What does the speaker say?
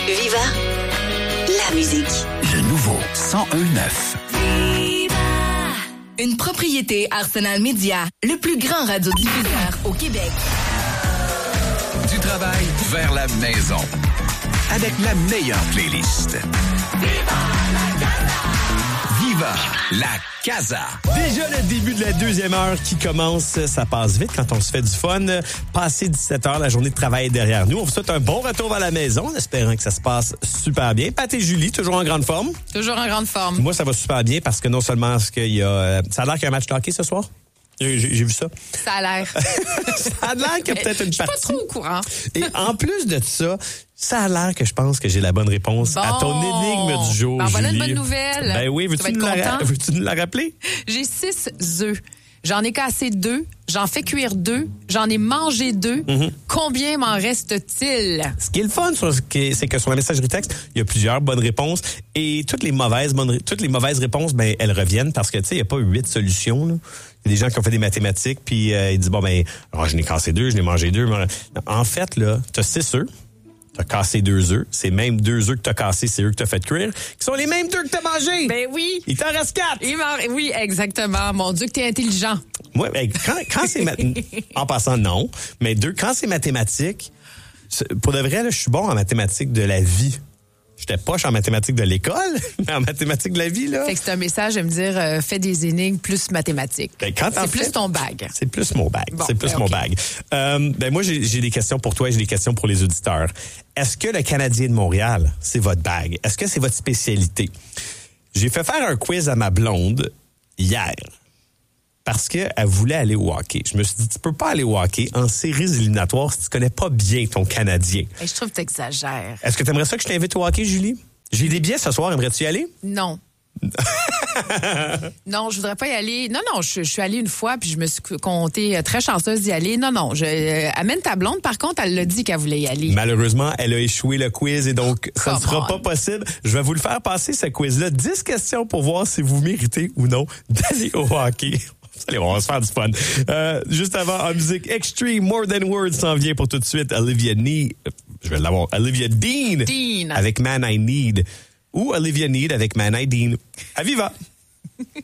Viva la musique. Le nouveau 101.9. Une propriété Arsenal Média, le plus grand radiodiffuseur au Québec. Du travail vers la maison. Avec la meilleure playlist. Viva la Casa. Déjà le début de la deuxième heure qui commence, ça passe vite quand on se fait du fun. Passé 17h, la journée de travail est derrière nous. On vous souhaite un bon retour à la maison, en espérant que ça se passe super bien. Pat et Julie, toujours en grande forme? Toujours en grande forme. Moi, ça va super bien parce que non seulement est-ce qu'il y a... ça a l'air qu'il y a un match de hockey ce soir? J'ai vu ça. Ça a l'air. Ça a l'air qu'il y a peut-être une partie. Je suis pas trop au courant. Et en plus de ça, ça a l'air que je pense que j'ai la bonne réponse à ton énigme du jour, Ben, voilà une Julie. bonne nouvelle. Ben oui, veux-tu nous la rappeler? J'ai 6 œufs. J'en ai cassé 2. J'en fais cuire 2. J'en ai mangé 2. Mm-hmm. Combien m'en reste-t-il? Ce qui est le fun, c'est que sur la messagerie texte, il y a plusieurs bonnes réponses et toutes les mauvaises réponses, ben elles reviennent parce que tu sais, il y a pas 8 solutions. Là. Il y a des gens qui ont fait des mathématiques puis ils disent bon ben, je n'ai cassé 2, je n'ai mangé 2. En fait là, t'as 6 œufs. T'as cassé 2 œufs. C'est même 2 œufs que t'as cassés, c'est eux que t'as fait cuire, qui sont les mêmes 2 que t'as mangés. Ben oui. Il t'en reste 4. Oui, exactement. Mon Dieu, que t'es intelligent. Moi, ben, quand c'est en passant, non. Mais 2, quand c'est mathématiques, pour de vrai, là, je suis bon en mathématiques de la vie. J'étais poche en mathématiques de l'école, mais en mathématiques de la vie, là. Fait que c'est un message de me dire, fais des énigmes plus mathématiques. Ben, c'est plus ton bag. C'est plus mon bag. Bon, c'est plus mon bag. Ben, moi, j'ai des questions pour toi et j'ai des questions pour les auditeurs. Est-ce que le Canadien de Montréal, c'est votre bag? Est-ce que c'est votre spécialité? J'ai fait faire un quiz à ma blonde hier. Parce qu'elle voulait aller au hockey. Je me suis dit, tu peux pas aller au hockey en séries éliminatoires si tu connais pas bien ton Canadien. Et je trouve que t'exagères. Est-ce que tu aimerais ça que je t'invite au hockey, Julie? J'ai des billets ce soir. Aimerais-tu y aller? Non. Non, je voudrais pas y aller. Non, je suis allée une fois puis je me suis comptée très chanceuse d'y aller. Non, amène ta blonde. Par contre, elle l'a dit qu'elle voulait y aller. Malheureusement, elle a échoué le quiz et donc ça ne sera pas possible. Je vais vous le faire passer, ce quiz-là. 10 questions pour voir si vous méritez ou non d'aller au hockey. Allez, on va se faire du fun. Juste avant, en musique, Extreme, More Than Words s'en vient pour tout de suite. Olivia Dean avec Man I Need. Ou Olivia Need avec Man I Dean. À Viva!